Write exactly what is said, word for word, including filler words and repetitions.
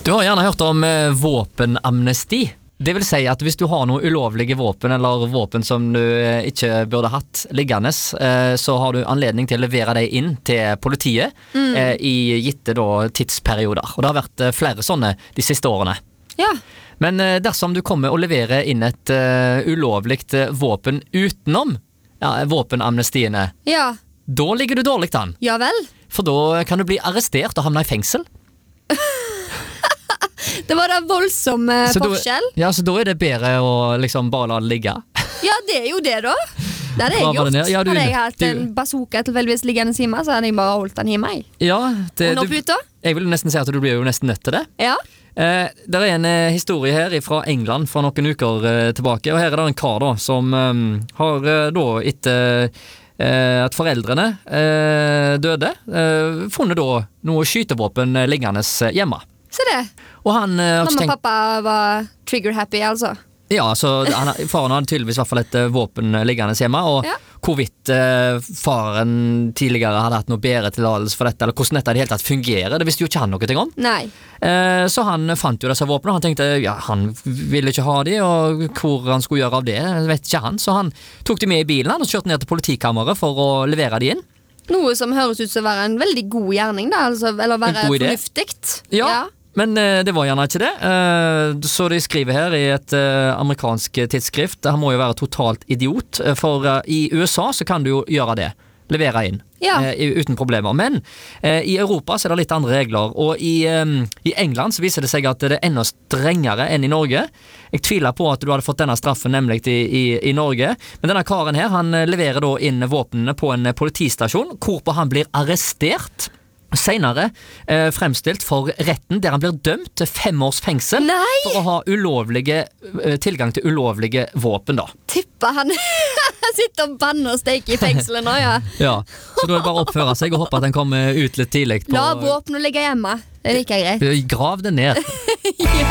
Du har gjerne hørt om eh, våpenamnesti. Det vil si at hvis du har noen ulovlige våpen eller våpen som du eh, ikke burde hatt liggende, eh, så har du anledning til å levere det inn til politiet mm. eh, i gitte da, tidsperioder. Og det har vært eh, flere sånne de siste årene. Ja. Men eh, dersom du kommer og leverer inn et uh, ulovligt uh, våpen utenom ja, våpenamnestiene, ja. da ligger du dårlig an. Ja vel. For da kan du bli arrestert og havne i fengsel. Det var da voldsom uh, så forskjell. Da, ja, så da er det bedre å liksom bare la det ligge. Ja, det er jo det da. Det hadde jeg gjort. Ja, du, hadde jeg hatt du, en bazooka tilfeldigvis liggende hjemme, så hadde jeg bare holdt den hjemme. Ja, det, Under puta. Jeg vil nesten si at du blir jo nesten nødt til det. Ja. Eh, det er en eh, historie her fra England for noen uker eh, tilbake, og her er det en kar da, som eh, har eh, da etter eh, at foreldrene eh, døde, eh, funnet da noe skytevåpen eh, liggende hjemme. Se det. Og han, eh, Mamma og tenkt, pappa var trigger happy, altså. Ja, så han, faren hadde tydeligvis i hvert fall et uh, våpen liggende hjemme, og ja. hvorvidt uh, faren tidligere hadde hatt noe bedre tilladelse for dette, eller hvordan dette i det hele tatt fungerer, det visste jo ikke han noe ting om. Nei. Uh, så han fant jo disse våpnene, og han tenkte, ja, han ville ikke ha de, og hvor han skulle gjøre av det, vet ikke han. Så han tok de med i bilen, han, og kjørte ned til politikammeret for å levere de inn. Noe som høres ut som å være en veldig god gjerning, da, altså, eller være fornuftigt. Ja. Ja. Men eh, det var gjerne ikke det, eh, så de skriver her i et eh, amerikansk tidsskrift, han må jo være totalt idiot, for eh, i U S A så kan du jo gjøre det, levere inn, ja. eh, uten problemer, men eh, i Europa så er det litt andre regler, og i, eh, i England så viser det seg at det er enda strengere enn i Norge. Jeg tviler på at du hadde fått denne straffen nemlig i, i, i Norge, men denne karen her, han leverer da inn våpnene på en politistasjon, hvorpå han blir arrestert. Senere eh, fremstilt for retten der han blir dømt til fem års fengsel Nei! for å ha ulovlige, eh, tilgang til ulovlige våpen da. Tipper han sitter og banner og steker i fengselet nå, ja. Ja, så da er det bare å oppføre seg og håpe at den kommer ut litt tidlig på... La våpen og ligge hjemme, det liker jeg greit. Grav det ned. Ja.